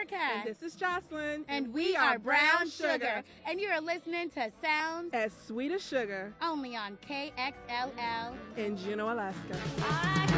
Erica. And this is Jocelyn. And we are Brown Sugar. And you are listening to Sounds as Sweet as Sugar. Only on KXLL in Juneau, Alaska.